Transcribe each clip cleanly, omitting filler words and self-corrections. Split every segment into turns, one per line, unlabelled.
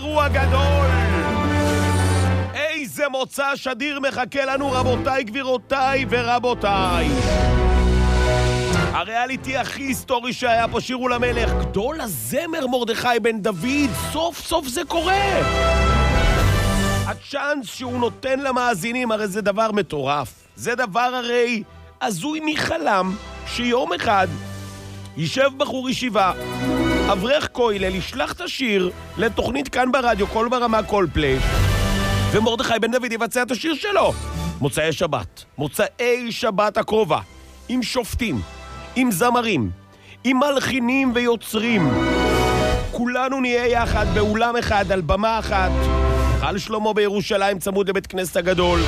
אירוע גדול. איזה מוצא שדיר מחכה לנו, רבותיי, גבירותיי ורבותיי. הריאליטי הכי היסטורי שהיה פה, שירו למלך, גדול הזמר מרדכי בן דוד, סוף סוף זה קורה. הצ'אנס שהוא נותן למאזינים, הרי זה דבר מטורף. זה דבר הרי הזוי מחלם, שיום אחד יישב בחור ישיבה, אברך כולל, ישלח את השיר לתוכנית כאן ברדיו, כל ברמה, כל פליי, ומרדכי בן דוד יבצע את השיר שלו. מוצאי שבת, מוצאי שבת הקרובה, עם שופטים, עם זמרים, עם מלחינים ויוצרים. כולנו נהיה יחד באולם אחד, על במה אחת, על שלמה בירושלים, צמוד לבית כנסת הגדול,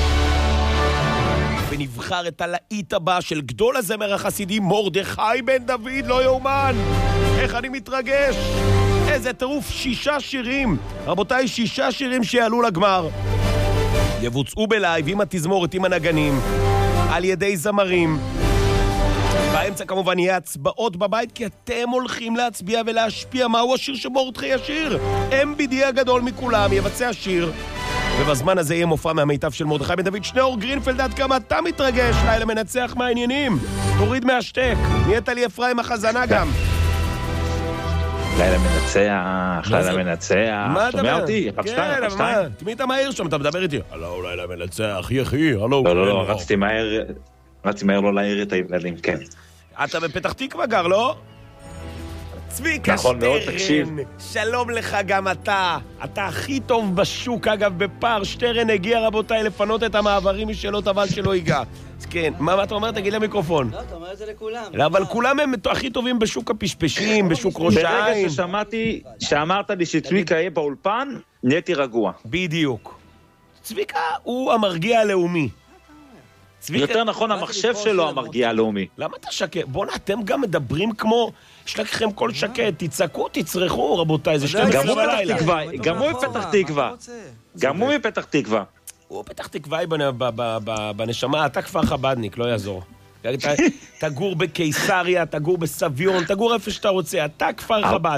ונבחר את הלהיט הבא של גדול הזמר החסידי מרדכי בן דוד. לא יאומן, איך אני מתרגש, איזה טירוף. 6 שירים, רבותיי, 6 שירים שיעלו לגמר, יבוצעו בלייב עם התזמורת, עם הנגנים, על ידי זמרים. באמצע כמובן יהיה הצבעות בבית, כי אתם הולכים להצביע ולהשפיע מהו השיר שמרדכי ישיר. MBD הגדול מכולם יבצע שיר, ובזמן הזה יהיה מופע מהמיטב של מרדכי בן דוד. שניאור גרינפלד, עד כמה אתה מתרגש? לילה מנצח, מה העניינים? תוריד מהשתק, נהיית לי אפרים החזנה גם.
לילה מנצח, לילה מנצח. שומע אותי? 1-2, 1-2.
תמיד אתה מהיר שם, אתה מדבר איתי. הלו, לילה מנצח, יחי, הלו.
לא, רציתי מהר לא להעיר את הילדים, כן.
אתה בפתח תקווה גר, לא? צביקה
נכון מאוד,
שטרן,
תקשיב.
שלום לך גם אתה. אתה הכי טוב בשוק, אגב, בפער. שטרן הגיע, רבותיי, לפנות את המעברים משלו, אבל שלא ייגע. אז כן, מה אתה אומר? תגיד למיקרופון.
לא, אתה אומר את זה לכולם.
לא, אבל כולם הם הכי טובים בשוק הפשפשים, בשוק ראש העין.
ברגע ששמעתי, שאמרת לי שצביקה יהיה באולפן, נהייתי רגוע.
בדיוק. צביקה הוא המרגיע הלאומי.
יותר נכון, המחשב שלו המרגיע הלאומי.
למה אתה שקט? בואו, אתם גם מדברים כמו, יש לכם קול שקט, תצעקו, תצרכו, רבותיי, זה 12 בלילה.
גם הוא מפתח תקווה. גם הוא מפתח תקווה.
הוא פתח תקוואי בנשמה, אתה כפר חבדניק, לא יעזור. תגור בקיסריה, תגור בסביון, תגור איפה שאתה רוצה, אתה כפר חבד.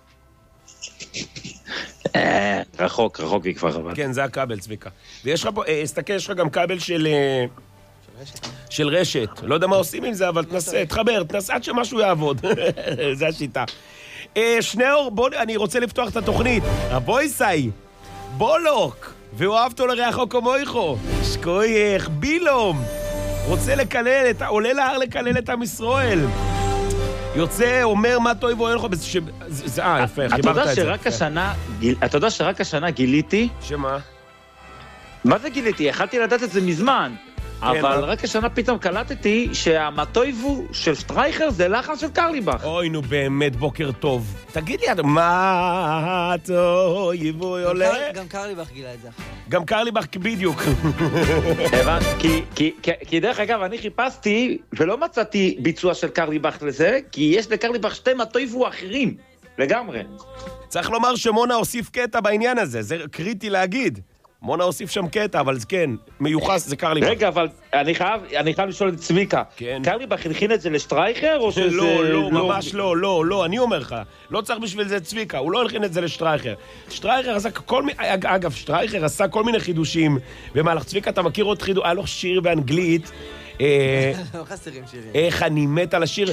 רחוק מכפר חבד.
כן, זה הכבל, צביקה. ויש לך פה, הסתכל, יש לך גם כבל של רשת. לא יודע מה עושים עם זה, אבל תנסה, תחבר, תנסה עד שמשהו יעבוד. זה השיטה. שניאור, בוא, אני רוצה לפתוח את התוכנית. הבויסאי, בולוק, ואוהבתו לריחו כמויכו, שקוייך, בילום, רוצה לקלל, עולה להר לקלל את עם ישראל. יוצא, אומר מה טוב ואוהל לך, יפה, חיברת את זה.
אתה יודע שרק השנה גיליתי?
שמה?
מה זה גיליתי? יכלתי לדעת את זה מזמן. אבל רק השנה פתאום קלטתי שהמטויבו של שטרייכר זה לחן של קרליבך.
אוי, נו באמת, בוקר טוב. תגיד לי, מה טויבו עולה?
גם קרליבך גילה את זה.
גם קרליבך בדיוק.
כי דרך אגב, אני חיפשתי ולא מצאתי ביצוע של קרליבך לזה, כי יש לקרליבך 2 מטויבו אחרים, לגמרי.
צריך לומר שמונה הוסיף קטע בעניין הזה, זה קריטי להגיד. מונה הוסיף שם קטע, אבל זה כן, מיוחס, זה קרליבך.
רגע, אבל אני חייב לשאול את צביקה.
כן.
קרליבך הלחין את זה לשטרייכר, או שזה...
לא, ממש לא, אני אומר לך. לא צריך בשביל זה צביקה, הוא לא הלחין את זה לשטרייכר. שטרייכר עשה אגב, שטרייכר עשה כל מיני חידושים. במהלך צביקה, אתה מכיר עוד חידוש, היה לו שיר באנגלית.
לא חסרים שירים.
איך אני מת על השיר.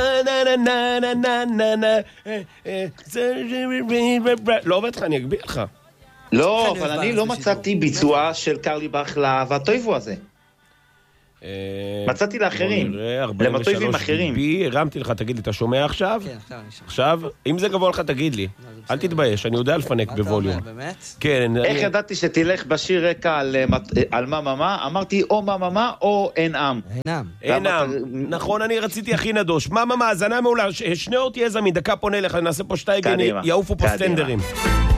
לא עובד לך, אני אגביל לך.
לא, אבל אני לא מצאתי ביצוע של קרליבך לטויבו הזה. מצאתי לאחרים, למטויבים אחרים.
הרמתי לך, תגיד לי, אתה שומע עכשיו?
כן, עכשיו אני שומע.
עכשיו, אם זה גבוה לך, תגיד לי. אל תתבייש, אני יודע לפנק בווליום.
אתה אומר, באמת?
כן.
איך ידעתי שתלך בשיר רקע על מה? אמרתי או מה או אין עם.
אין עם. נכון, אני רציתי הכי נדוש. מה, האזנה מעולה. שניאור תהיה זמין, דקה פונה לך, נעשה פה שטייגן, יעופו פה סטנדרים.